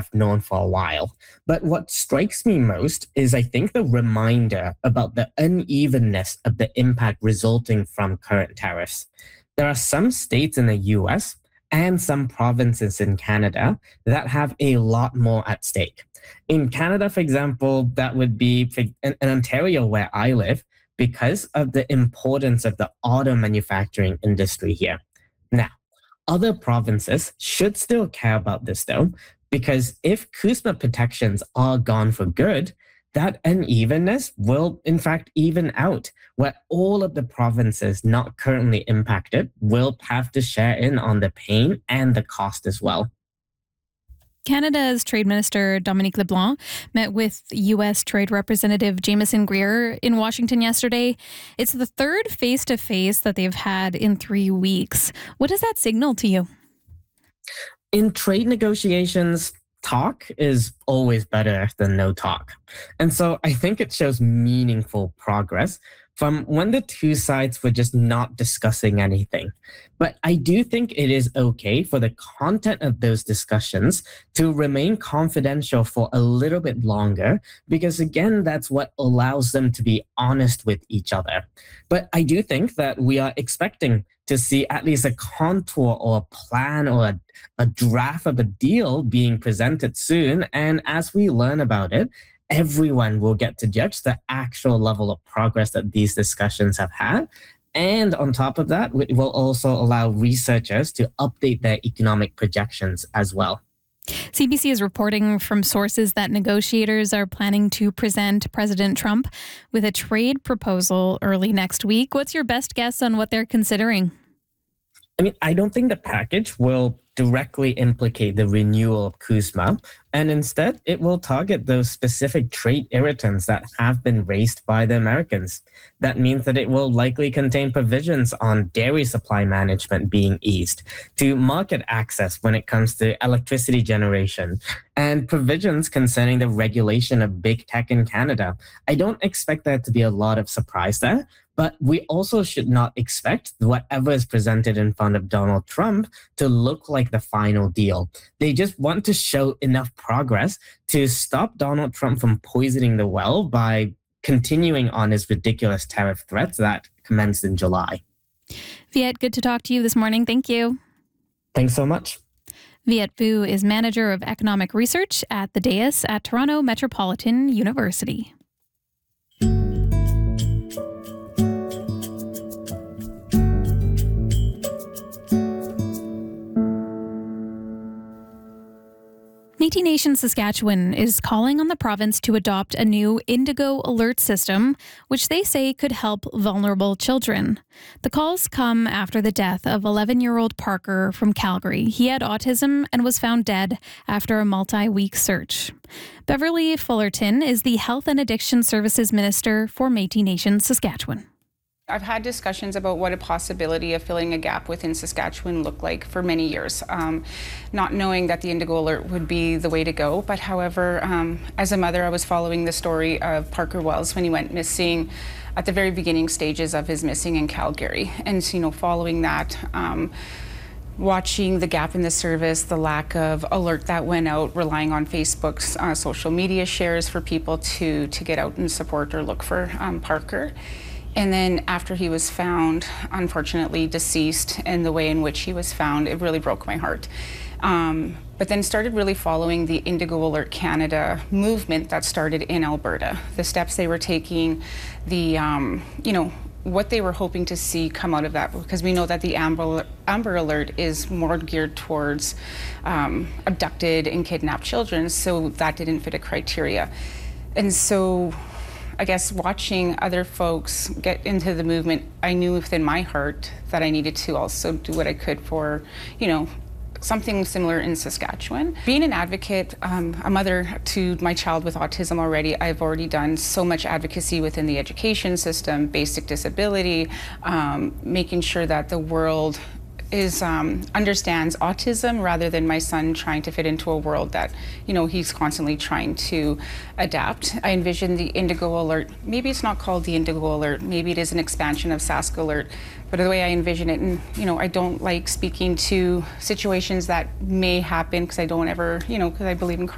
have known for a while. But what strikes me most is I think the reminder about the unevenness of the impact resulting from current tariffs. There are some states in the US and some provinces in Canada that have a lot more at stake. In Canada, for example, that would be in Ontario, where I live, because of the importance of the auto manufacturing industry here. Now, other provinces should still care about this though, because if CUSMA protections are gone for good, that unevenness will in fact even out, where all of the provinces not currently impacted will have to share in on the pain and the cost as well. Canada's Trade Minister Dominique LeBlanc met with U.S. Trade Representative Jameson Greer in Washington yesterday. It's the third face-to-face that they've had in 3 weeks. What does that signal to you? In trade negotiations, talk is always better than no talk. And so I think it shows meaningful progress from when the two sides were just not discussing anything. But I do think it is okay for the content of those discussions to remain confidential for a little bit longer, because again, that's what allows them to be honest with each other. But I do think that we are expecting to see at least a contour or a plan or a draft of a deal being presented soon. And as we learn about it, everyone will get to judge the actual level of progress that these discussions have had. And on top of that, it will also allow researchers to update their economic projections as well. CBC is reporting from sources that negotiators are planning to present President Trump with a trade proposal early next week. What's your best guess on what they're considering? I don't think the package will directly implicate the renewal of CUSMA, and instead it will target those specific trade irritants that have been raised by the Americans. That means that it will likely contain provisions on dairy supply management being eased, to market access when it comes to electricity generation, and provisions concerning the regulation of big tech in Canada. I don't expect there to be a lot of surprise there. But we also should not expect whatever is presented in front of Donald Trump to look like the final deal. They just want to show enough progress to stop Donald Trump from poisoning the well by continuing on his ridiculous tariff threats that commenced in July. Viet, good to talk to you this morning. Thank you. Thanks so much. Viet Vu is Manager of Economic Research at the DAIS at Toronto Metropolitan University. Métis Nation Saskatchewan is calling on the province to adopt a new Indigo alert system, which they say could help vulnerable children. The calls come after the death of 11-year-old Parker from Calgary. He had autism and was found dead after a multi-week search. Beverly Fullerton is the Health and Addiction Services Minister for Métis Nation Saskatchewan. I've had discussions about what a possibility of filling a gap within Saskatchewan looked like for many years, not knowing that the Indigo Alert would be the way to go. But however, as a mother, I was following the story of Parker Wells when he went missing at the very beginning stages of his missing in Calgary. And, following that, watching the gap in the service, the lack of alert that went out, relying on Facebook's social media shares for people to get out and support or look for Parker. And then after he was found, unfortunately deceased, and the way in which he was found, it really broke my heart. But then started really following the Indigo Alert Canada movement that started in Alberta. The steps they were taking, the, what they were hoping to see come out of that, because we know that the Amber Alert is more geared towards abducted and kidnapped children, so that didn't fit a criteria. And so I guess watching other folks get into the movement, I knew within my heart that I needed to also do what I could for, something similar in Saskatchewan. Being an advocate, a mother to my child with autism already, I've already done so much advocacy within the education system, basic disability, making sure that the world understands autism rather than my son trying to fit into a world that, he's constantly trying to adapt. I envision the Indigo Alert, maybe it's not called the Indigo Alert, maybe it is an expansion of Sask Alert, but the way I envision it, and I don't like speaking to situations that may happen because I don't ever, because I believe in